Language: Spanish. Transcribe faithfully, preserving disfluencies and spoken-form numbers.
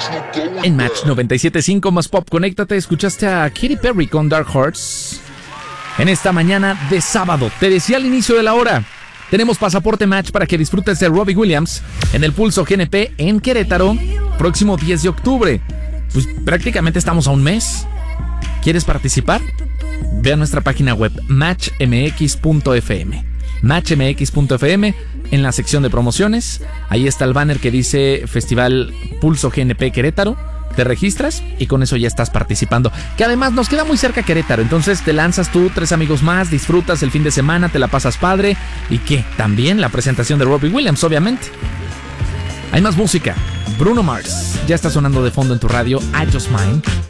En Match noventa y siete punto cinco más Pop, conéctate. Escuchaste a Katy Perry con Dark Hearts. En esta mañana de sábado, te decía al inicio de la hora, tenemos pasaporte Match para que disfrutes de Robbie Williams en el Pulso G N P en Querétaro, próximo diez de octubre. Pues prácticamente estamos a un mes. ¿Quieres participar? Ve a nuestra página web match m x punto f m. match m x punto f m, en la sección de promociones. Ahí está el banner que dice Festival Pulso G N P Querétaro. Te registras y con eso ya estás participando. Que además nos queda muy cerca Querétaro. Entonces te lanzas tú, tres amigos más, disfrutas el fin de semana, te la pasas padre. Y que también la presentación de Robbie Williams, obviamente. Hay más música. Bruno Mars ya está sonando de fondo en tu radio. I Just Mine.